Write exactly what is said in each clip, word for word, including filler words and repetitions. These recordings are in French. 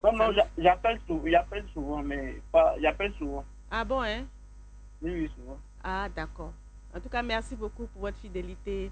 Non, Ça non, me... j'a- j'appelle souvent, j'appelle souvent, mais pas, j'appelle souvent. Ah bon, hein? Oui, oui, souvent. Ah, d'accord. En tout cas, merci beaucoup pour votre fidélité.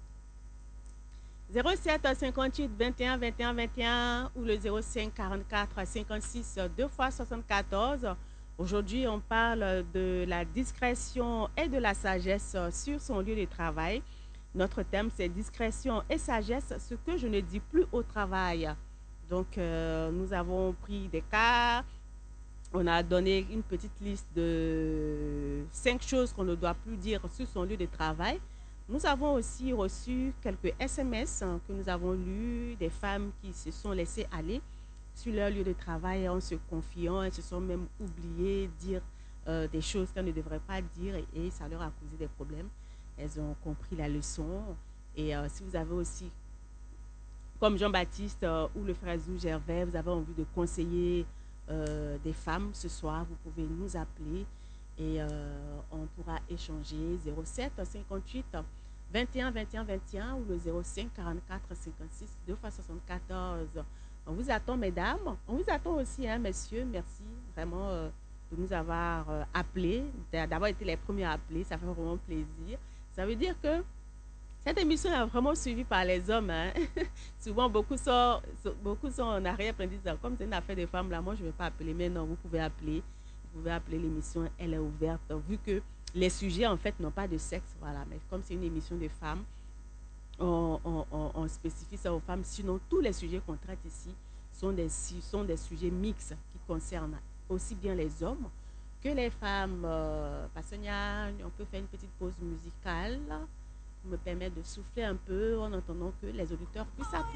zéro sept cinquante-huit vingt et un vingt et un vingt et un ou le zéro cinq quarante-quatre cinquante-six deux fois soixante-quatorze. Aujourd'hui, on parle de la discrétion et de la sagesse sur son lieu de travail. Notre thème, c'est discrétion et sagesse, ce que je ne dis plus au travail. Donc, euh, nous avons pris des cas, on a donné une petite liste de cinq choses qu'on ne doit plus dire sur son lieu de travail. Nous avons aussi reçu quelques S M S que nous avons lus, des femmes qui se sont laissées aller sur leur lieu de travail en se confiant, elles se sont même oubliées dire euh, des choses qu'elles ne devraient pas dire et, et ça leur a causé des problèmes. Elles ont compris la leçon. Et euh, si vous avez aussi, comme Jean-Baptiste euh, ou le frère Zou Gervais, vous avez envie de conseiller euh, des femmes ce soir, vous pouvez nous appeler et euh, on pourra échanger zéro sept cinquante-huit vingt et un vingt et un vingt et un ou le zéro cinq quarante-quatre cinquante-six deux fois soixante-quatorze. On vous attend, mesdames. On vous attend aussi, hein, messieurs. Merci vraiment euh, de nous avoir euh, appelés, d'avoir été les premiers à appeler. Ça fait vraiment plaisir. Ça veut dire que cette émission est vraiment suivie par les hommes. Hein. Souvent, beaucoup sont, beaucoup sont en arrière-plan, disent, comme c'est une affaire de femmes, là, moi, je ne vais pas appeler. Mais non, vous pouvez appeler. Vous pouvez appeler l'émission, elle est ouverte. Vu que les sujets, en fait, n'ont pas de sexe, voilà. Mais comme c'est une émission de femmes, on, on, on, on spécifie ça aux femmes. Sinon, tous les sujets qu'on traite ici sont des, sont des sujets mixtes qui concernent aussi bien les hommes que les femmes. Euh, on peut faire une petite pause musicale pour me permettre de souffler un peu en entendant que les auditeurs puissent appeler.